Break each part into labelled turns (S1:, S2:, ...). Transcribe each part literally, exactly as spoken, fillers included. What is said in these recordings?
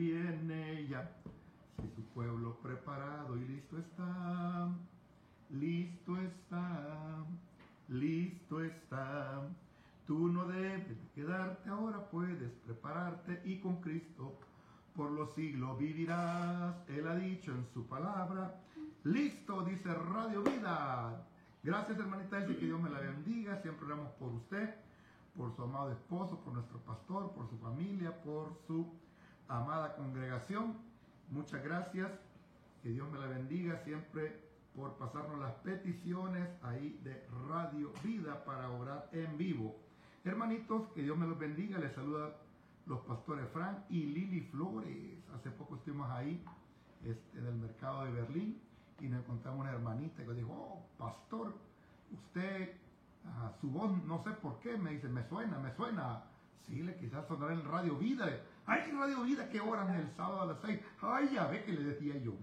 S1: viene ya. Si su pueblo preparado y listo está, listo está, listo está. Tú no debes quedarte, ahora puedes prepararte y con Cristo por los siglos vivirás. Él ha dicho en su palabra. Listo, dice Radio Vida. Gracias, hermanita Elsie, que Dios me la bendiga. Siempre oramos por usted, por su amado esposo, por nuestro pastor, por su familia, por su amada congregación. Muchas gracias. Que Dios me la bendiga siempre por pasarnos las peticiones ahí de Radio Vida para orar en vivo. Hermanitos, que Dios me los bendiga. Les saluda los pastores Frank y Lili Flores. Hace poco estuvimos ahí este, en el mercado de Berlín y nos encontramos una hermanita que dijo: oh, pastor, usted, uh, su voz, no sé por qué, me dice, me suena, me suena. Sí, le quizás sonar en Radio Vida. Ay, Radio Vida, que oran el sábado a las seis. Ay, ya ve que le decía yo.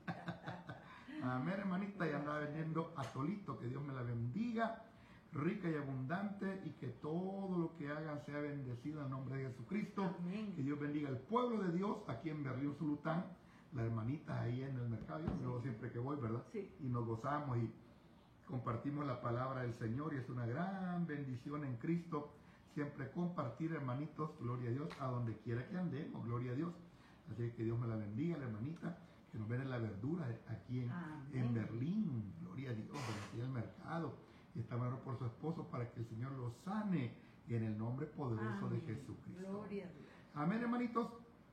S1: Amén, hermanita, y andaba vendiendo atolito. Que Dios me la bendiga, rica y abundante, y que todo lo que hagan sea bendecido en nombre de Jesucristo. Amén. Que Dios bendiga al pueblo de Dios aquí en Berlín Zulután, la hermanita ahí en el mercado. Yo sí. Siempre que voy, ¿verdad? Sí. Y nos gozamos y compartimos la palabra del Señor, y es una gran bendición en Cristo siempre compartir, hermanitos, gloria a Dios, a donde quiera que andemos, gloria a Dios. Así que Dios me la bendiga, la hermanita, que nos ven la verdura aquí en, en Berlín, gloria a Dios, aquí en el mercado. Y está orando por su esposo para que el Señor lo sane en el nombre poderoso Amén. De Jesucristo. Gloria a Dios. Amén, hermanitos.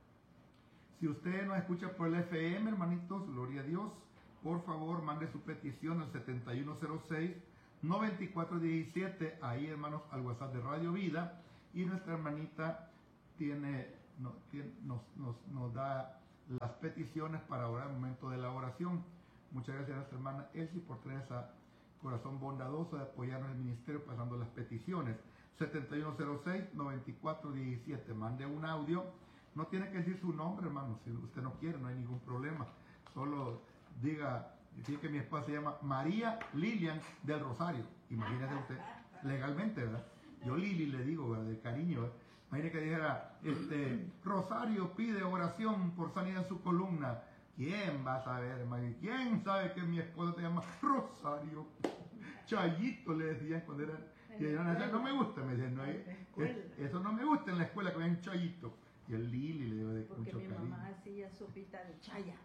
S1: Si usted nos escucha por el F M, hermanitos, gloria a Dios, por favor, mande su petición al setenta y uno cero seis, noventa y cuatro diecisiete, ahí, hermanos, al WhatsApp de Radio Vida. Y nuestra hermanita tiene, no, tiene nos, nos, nos da las peticiones para orar el momento de la oración. Muchas gracias a nuestra hermana Elsie por tener ese corazón bondadoso de apoyarnos en el ministerio pasando las peticiones. setenta y uno cero seis, noventa y cuatro diecisiete, mande un audio. No tiene que decir su nombre, hermano, si usted no quiere, no hay ningún problema. Solo diga, decir que mi esposa se llama María Lilian del Rosario. Imagínese usted, legalmente, ¿verdad? Yo Lili le digo, ¿verdad? De cariño, ¿verdad? Imagínese que dijera, este, Rosario pide oración por sanidad en su columna. ¿Quién va a saber, hermano? ¿Quién sabe que mi esposa se llama Rosario? Chayito le decían cuando eran, que eran, no me gusta, me decían, no, eso no me gusta en la escuela que ven Chayito. Y el Lili le dio de
S2: Porque
S1: mucho
S2: mi
S1: cariño.
S2: mamá hacía sopita de chaya.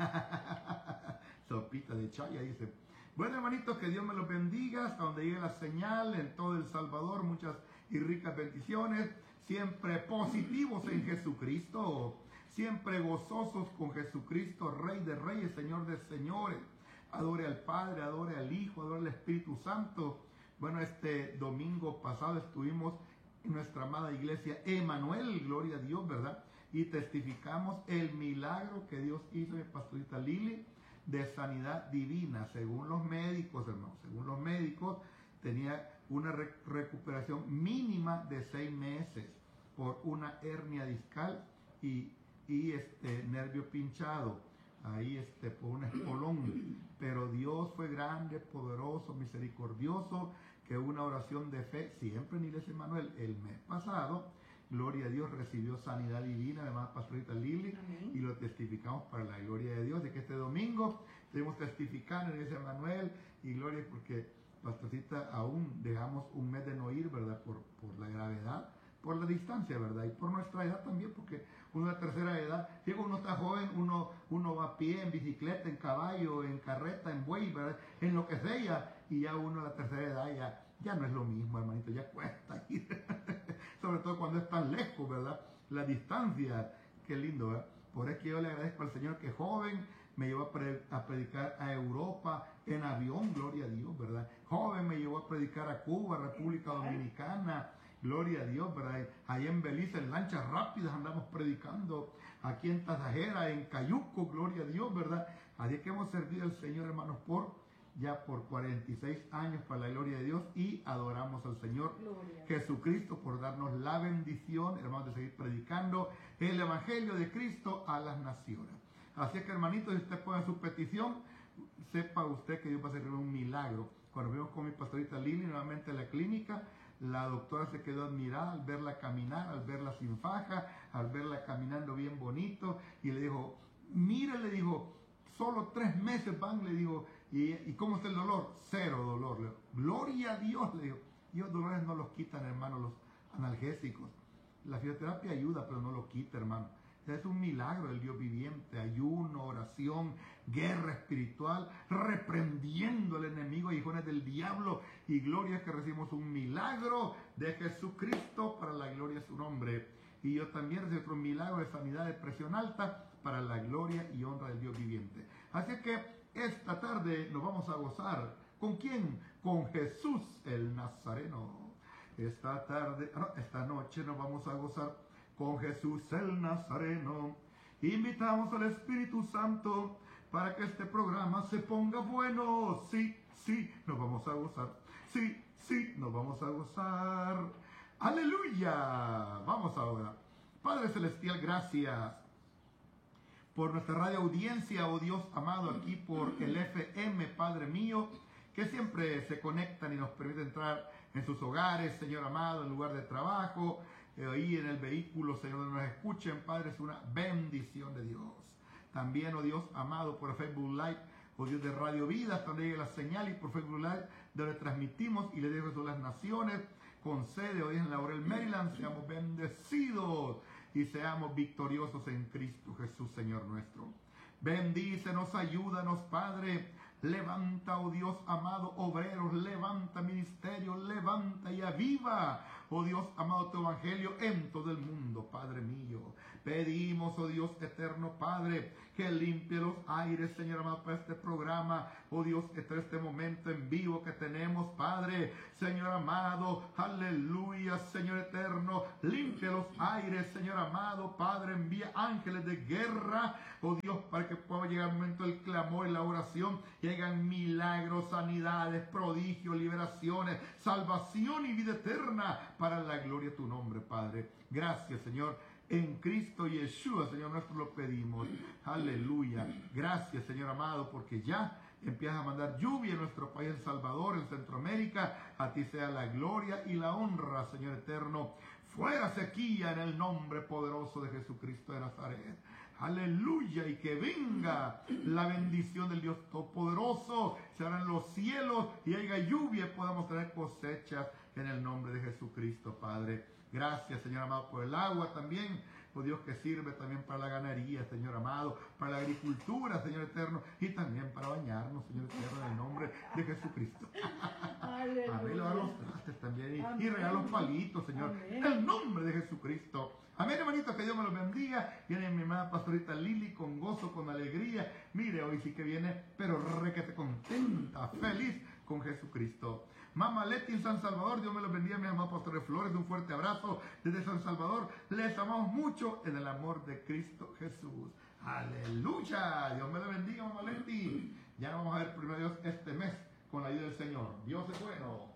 S1: Sopita de chaya, dice. Bueno, hermanitos, que Dios me los bendiga hasta donde llegue la señal en todo El Salvador. Muchas y ricas bendiciones. Siempre positivos en Jesucristo. Siempre gozosos con Jesucristo, Rey de Reyes, Señor de Señores. Adore al Padre, adore al Hijo, adore al Espíritu Santo. Bueno, este domingo pasado estuvimos en nuestra amada iglesia Emanuel, gloria a Dios, ¿verdad? Y testificamos el milagro que Dios hizo en mi pastorita Lili de sanidad divina, según los médicos, hermanos, según los médicos, tenía una re recuperación mínima de seis meses por una hernia discal y, y este nervio pinchado, ahí este, por un espolón. Pero Dios fue grande, poderoso, misericordioso, que una oración de fe, siempre en Iglesia Emanuel, el mes pasado, gloria a Dios, recibió sanidad divina, además pastorita Lili, Amén. Y lo testificamos para la gloria de Dios, de que este domingo tenemos testificando en Iglesia Emanuel, y gloria porque pastorcita aún dejamos un mes de no ir, ¿verdad? Por, por la gravedad, por la distancia, ¿verdad? Y por nuestra edad también, porque uno de la tercera edad, digo, uno está joven, uno, uno va a pie, en bicicleta, en caballo, en carreta, en buey, ¿verdad? En lo que sea, y ya uno de la tercera edad ya, ya no es lo mismo, hermanito, ya cuesta ir, sobre todo cuando es tan lejos, ¿verdad? La distancia, qué lindo, ¿verdad? Por eso que yo le agradezco al Señor que joven me llevó a, pre a predicar a Europa en avión, gloria a Dios, ¿verdad? Joven me llevó a predicar a Cuba, República Dominicana, gloria a Dios, ¿verdad? Ahí en Belice, en lanchas rápidas andamos predicando, aquí en Tasajera, en Cayuco, gloria a Dios, ¿verdad? Así que hemos servido al Señor, hermanos, por ya por cuarenta y seis años para la gloria de Dios, y adoramos al Señor gloria. Jesucristo por darnos la bendición, hermanos, de seguir predicando el Evangelio de Cristo a las naciones. Así que, hermanitos, si usted pone su petición, sepa usted que Dios va a hacer un milagro. Cuando vimos con mi pastorita Lili nuevamente en la clínica, La doctora se quedó admirada al verla caminar, al verla sin faja, al verla caminando bien bonito, y le dijo, mire, le dijo, solo tres meses van, le dijo, ¿y, y cómo está el dolor? Cero dolor. Le dijo, gloria a Dios, le dijo. Y los dolores no los quitan, hermano, los analgésicos. La fisioterapia ayuda, pero no lo quita, hermano. Es un milagro del Dios viviente, ayuno, oración, guerra espiritual, reprendiendo al enemigo, hijones del diablo, y gloria que recibimos un milagro de Jesucristo para la gloria de su nombre. Y yo también recibí otro milagro de sanidad de presión alta para la gloria y honra del Dios viviente. Así que esta tarde nos vamos a gozar. ¿Con quién? Con Jesús el Nazareno. Esta tarde, no, esta noche nos vamos a gozar con Jesús el Nazareno. Invitamos al Espíritu Santo para que este programa se ponga bueno. Sí, sí, nos vamos a gozar. Sí, sí, nos vamos a gozar. ¡Aleluya! Vamos ahora. Padre Celestial, gracias por nuestra radio audiencia, oh Dios amado, aquí por el F M, Padre mío, que siempre se conectan y nos permite entrar en sus hogares, Señor amado, en lugar de trabajo, ahí en el vehículo, Señor, donde nos escuchen, Padre, es una bendición de Dios. También, oh Dios amado, por Facebook Live, oh Dios de Radio Vida, también llega la señal, y por Facebook Live, donde transmitimos y le dejo a las naciones, con sede hoy en Laurel, Maryland. Seamos bendecidos y seamos victoriosos en Cristo Jesús, Señor nuestro. Bendícenos, ayúdanos, Padre. Levanta, oh Dios amado, obreros, levanta ministerios, levanta y aviva, oh Dios amado, tu evangelio en todo el mundo, Padre mío. Pedimos, oh Dios eterno, Padre, que limpie los aires, Señor amado, para este programa, oh Dios, este, este momento en vivo que tenemos, Padre, Señor amado, aleluya, Señor eterno, limpia los aires, Señor amado, Padre, envía ángeles de guerra, oh Dios, para que pueda llegar el momento del clamor y la oración, y hagan milagros, sanidades, prodigios, liberaciones, salvación y vida eterna, para la gloria de tu nombre, Padre. Gracias, Señor. En Cristo Yeshua, Señor nuestro, lo pedimos. Aleluya. Gracias, Señor amado, porque ya empiezas a mandar lluvia en nuestro país, El Salvador, en Centroamérica. A ti sea la gloria y la honra, Señor eterno. Fuera sequía en el nombre poderoso de Jesucristo de Nazaret. Aleluya, y que venga la bendición del Dios Todopoderoso. Se abran los cielos y haya lluvia, podamos tener cosechas en el nombre de Jesucristo, Padre. Gracias, Señor amado, por el agua también, oh Dios, que sirve también para la ganadería, Señor amado, para la agricultura, Señor eterno, y también para bañarnos, Señor eterno, en el nombre de Jesucristo. Arregla los trastes también y, y regala los palitos, Señor, en el nombre de Jesucristo. Amén, hermanito, que Dios me los bendiga. Viene mi hermana pastorita Lili con gozo, con alegría. Mire, hoy sí que viene, pero requete contenta, feliz con Jesucristo. Mamá Leti en San Salvador, Dios me los bendiga, mis amados pastores Flores, un fuerte abrazo desde San Salvador. Les amamos mucho en el amor de Cristo Jesús. Aleluya, Dios me los bendiga, Mamá Leti. Ya nos vamos a ver primero Dios este mes con la ayuda del Señor. Dios es bueno.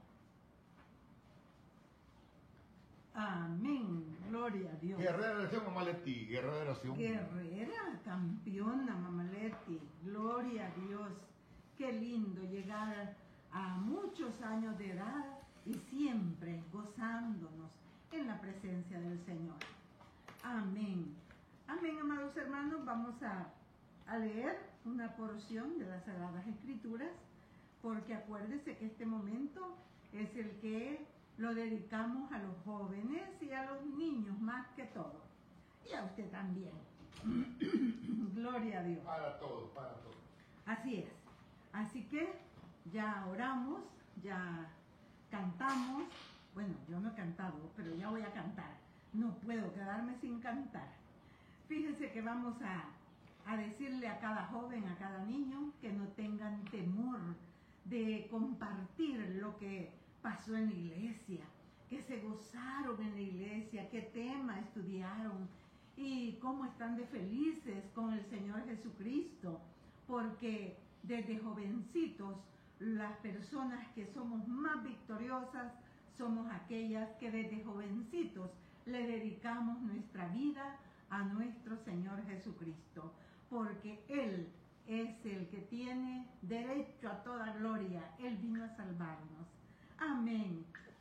S2: Amén, gloria a Dios.
S1: Guerrera de oración, Mamá Leti, guerrera de oración.
S2: Guerrera, campeona, Mamá Leti, gloria a Dios. Qué lindo llegar a muchos años de edad y siempre gozándonos en la presencia del Señor. Amén. Amén, amados hermanos. Vamos a, a leer una porción de las Sagradas Escrituras, porque acuérdese que este momento es el que lo dedicamos a los jóvenes y a los niños más que todo. Y a usted también. Gloria a Dios.
S1: Para todos, para todos.
S2: Así es. Así que ya oramos, ya cantamos. Bueno, yo no he cantado, pero ya voy a cantar. No puedo quedarme sin cantar. Fíjense que vamos a, a decirle a cada joven, a cada niño, que no tengan temor de compartir lo que pasó en la iglesia, que se gozaron en la iglesia, qué tema estudiaron y cómo están de felices con el Señor Jesucristo, porque desde jovencitos las personas que somos más victoriosas somos aquellas que desde jovencitos le dedicamos nuestra vida a nuestro Señor Jesucristo, porque Él es el que tiene derecho a toda gloria. Él vino a salvarnos. Amén.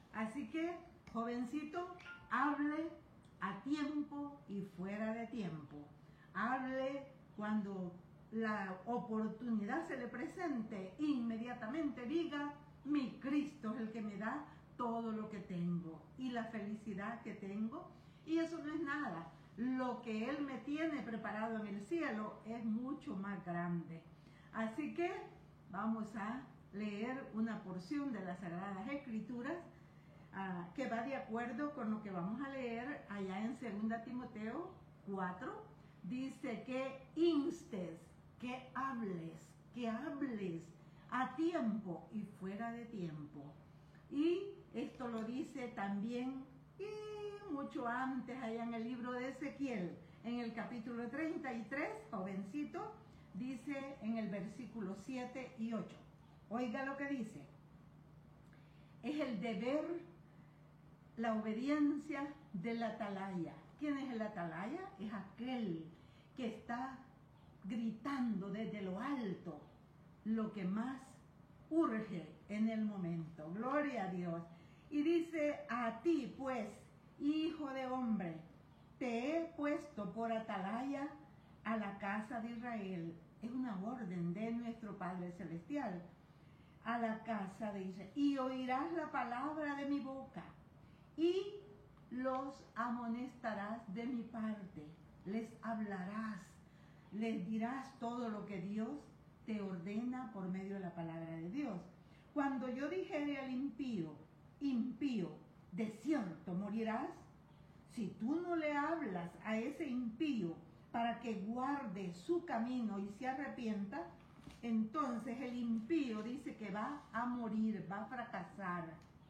S2: Así que, jovencito, hable a tiempo y fuera de tiempo. Hable cuando la oportunidad se le presente, inmediatamente diga, mi Cristo es el que me da todo lo que tengo y la felicidad que tengo. Y eso no es nada. Lo que Él me tiene preparado en el cielo es mucho más grande. Así que vamos a leer una porción de las Sagradas Escrituras uh, que va de acuerdo con lo que vamos a leer allá en segunda Timoteo cuatro. Dice que instes, que hables, que hables a tiempo y fuera de tiempo. Y esto lo dice también y mucho antes allá en el libro de Ezequiel, en el capítulo treinta y tres, jovencito, dice en el versículo siete y ocho. Oiga lo que dice. Es el deber, la obediencia del atalaya. ¿Quién es el atalaya? Es aquel que está gritando desde lo alto lo que más urge en el momento. Gloria a Dios. Y dice, a ti pues, hijo de hombre, te he puesto por atalaya a la casa de Israel. Es una orden de nuestro Padre Celestial. A la casa de Israel. Y oirás la palabra de mi boca. Y los amonestarás de mi parte. Les hablarás. Les dirás todo lo que Dios te ordena por medio de la palabra de Dios. Cuando yo dijere al impío, impío, de cierto morirás, si tú no le hablas a ese impío para que guarde su camino y se arrepienta, entonces el impío dice que va a morir, va a fracasar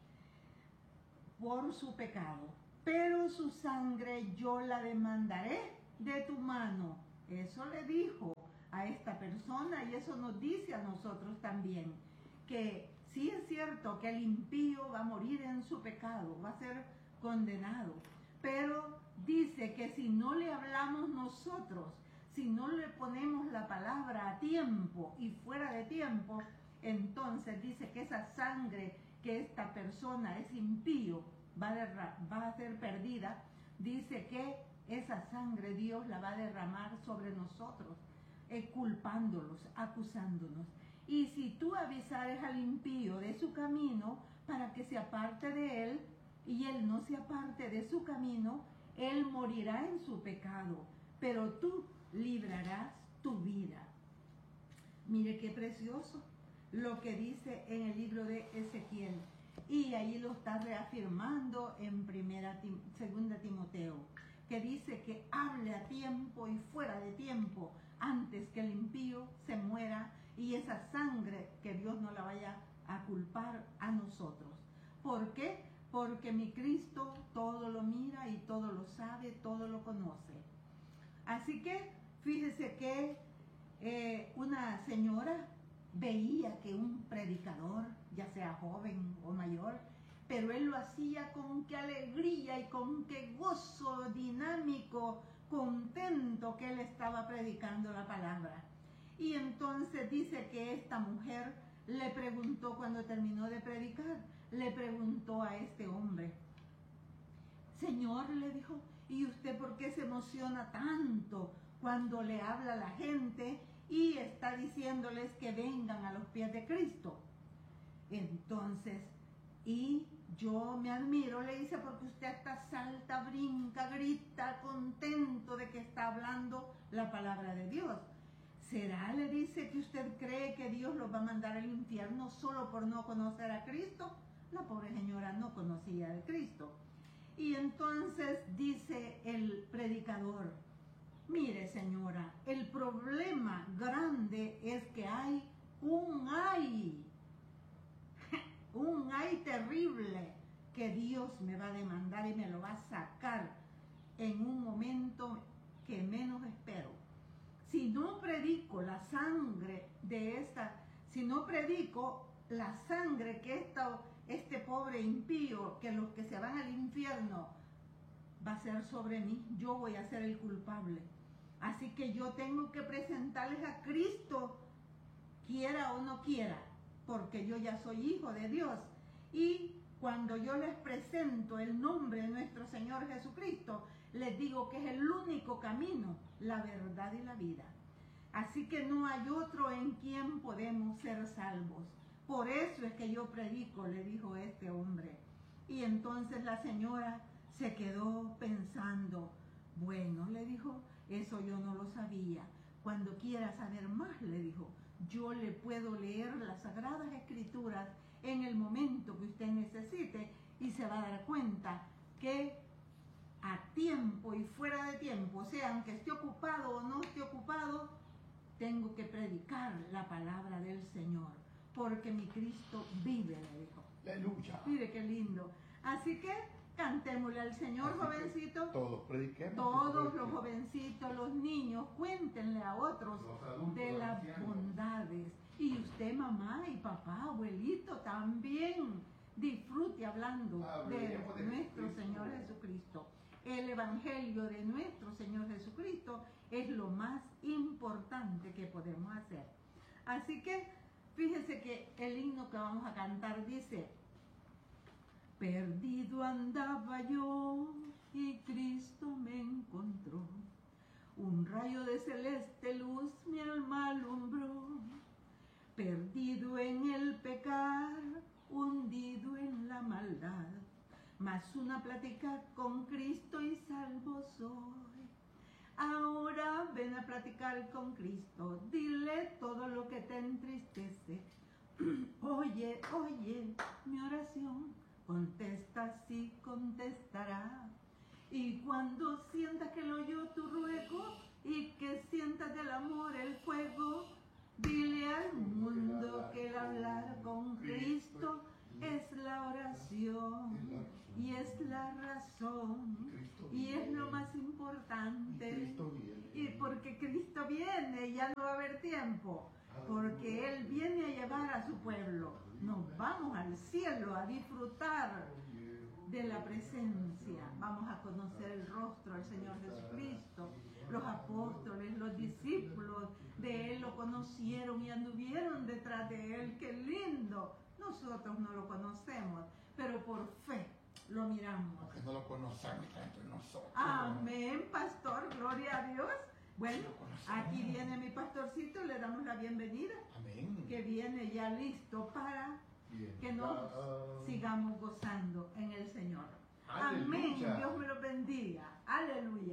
S2: por su pecado. Pero su sangre yo la demandaré de tu mano. Eso le dijo a esta persona y eso nos dice a nosotros también, que sí es cierto que el impío va a morir en su pecado, va a ser condenado, pero dice que si no le hablamos nosotros, si no le ponemos la palabra a tiempo y fuera de tiempo, entonces dice que esa sangre que esta persona es impío va a, va a ser perdida. Dice que esa sangre Dios la va a derramar sobre nosotros, eh, culpándolos, acusándonos. Y si tú avisares al impío de su camino para que se aparte de él, y él no se aparte de su camino, él morirá en su pecado, pero tú librarás tu vida. Mire qué precioso lo que dice en el libro de Ezequiel. Y ahí lo está reafirmando en primera, segunda Timoteo, que dice que hable a tiempo y fuera de tiempo, antes que el impío se muera y esa sangre que Dios no la vaya a culpar a nosotros. ¿Por qué? Porque mi Cristo todo lo mira y todo lo sabe, todo lo conoce. Así que fíjese que eh, una señora veía que un predicador, ya sea joven o mayor, pero él lo hacía con qué alegría y con qué gozo dinámico, contento que él estaba predicando la palabra. Y entonces dice que esta mujer le preguntó cuando terminó de predicar, le preguntó a este hombre, Señor, le dijo, ¿y usted por qué se emociona tanto cuando le habla a la gente y está diciéndoles que vengan a los pies de Cristo? Entonces, y yo me admiro, le dice, porque usted hasta salta, brinca, grita, contento de que está hablando la palabra de Dios. ¿Será, le dice, que usted cree que Dios los va a mandar al infierno solo por no conocer a Cristo? La pobre señora no conocía a Cristo. Y entonces dice el predicador, mire señora, el problema grande es que hay un ay, un ay terrible que Dios me va a demandar y me lo va a sacar en un momento que menos espero. Si no predico la sangre de esta, si no predico la sangre que esta, este pobre impío, que los que se van al infierno, va a ser sobre mí, yo voy a ser el culpable. Así que yo tengo que presentarles a Cristo, quiera o no quiera, porque yo ya soy hijo de Dios. Y Cuando yo les presento el nombre de nuestro Señor Jesucristo, les digo que es el único camino, la verdad y la vida. Así que no hay otro en quien podemos ser salvos. Por eso es que yo predico, le dijo este hombre. Y entonces la señora se quedó pensando, bueno, le dijo, eso yo no lo sabía. Cuando quiera saber más, le dijo, yo le puedo leer las Sagradas Escrituras en el momento que usted necesite y se va a dar cuenta que a tiempo y fuera de tiempo, o sea, aunque esté ocupado o no esté ocupado, tengo que predicar la palabra del Señor, porque mi Cristo vive, le dijo.
S1: Aleluya.
S2: Mire qué lindo. Así que cantémosle al Señor,
S1: Así
S2: jovencito.
S1: Todos prediquemos.
S2: Todos los jovencitos, los niños, cuéntenle a otros
S1: adultos,
S2: de las
S1: ancianos.
S2: bondades. Y usted, mamá y papá, abuelito, también disfrute hablando
S1: Hablemos
S2: de
S1: de
S2: nuestro
S1: Jesucristo.
S2: Señor Jesucristo. El Evangelio de nuestro Señor Jesucristo es lo más importante que podemos hacer. Así que fíjense que el himno que vamos a cantar dice: perdido andaba yo y Cristo me encontró, un rayo de celeste luz mi alma alumbró, perdido en el pecar, hundido en la maldad, mas una plática con Cristo y salvo soy. Ahora ven a platicar con Cristo, dile todo lo que te entristece. Oye, oye, mi oración, contesta, sí contestará. Y cuando sientas que lo oyó tu ruego y que sientas del amor el fuego, dile al mundo que el hablar con Cristo es la oración y es la razón y es lo más importante. Y porque Cristo viene, ya no va a haber tiempo, porque Él viene a llevar a su pueblo. Nos vamos al cielo a disfrutar de la presencia. Vamos a conocer el rostro del Señor Jesucristo. Los apóstoles, los discípulos de Él lo conocieron y anduvieron detrás de Él. ¡Qué lindo! Nosotros no lo conocemos, pero por fe lo miramos.
S1: Porque no lo conocemos, está entre nosotros.
S2: Amén, pastor, gloria a Dios. Bueno, aquí viene mi pastorcito, le damos la bienvenida.
S1: Amén.
S2: Que viene ya listo para
S1: Bien.
S2: que nos
S1: Ah,
S2: sigamos gozando en el Señor.
S1: Aleluya.
S2: Amén, Dios me lo bendiga. Aleluya.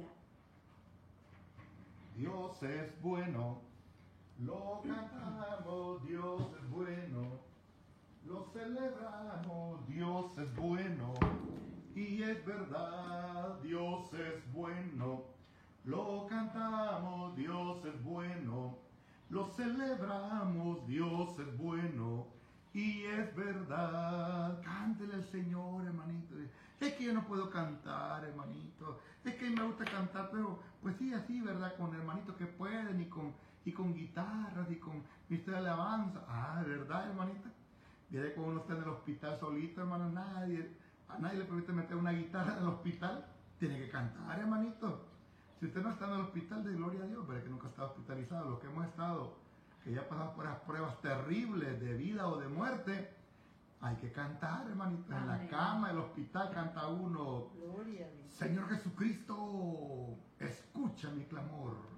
S1: Dios es bueno, lo cantamos, Dios es bueno, lo celebramos, Dios es bueno, y es verdad, Dios es bueno, lo cantamos, Dios es bueno, lo celebramos, Dios es bueno, y es verdad. Cántele al Señor, hermanito. Es que yo no puedo cantar, hermanito. Es que me gusta cantar, pero pues sí, así, ¿verdad? Con hermanitos que pueden y con, y con guitarras y con ministerio de alabanza. Ah, ¿verdad, hermanita? Viene cuando uno está en el hospital solito, hermano, nadie, a nadie le permite meter una guitarra en el hospital. Tiene que cantar, hermanito. Si usted no está en el hospital, de gloria a Dios, pero es que nunca está hospitalizado. Los que hemos estado, que ya pasamos por esas pruebas terribles de vida o de muerte, hay que cantar, hermanito. En la cama del hospital canta uno:
S2: Gloria a Dios.
S1: Señor Jesucristo, escucha mi clamor.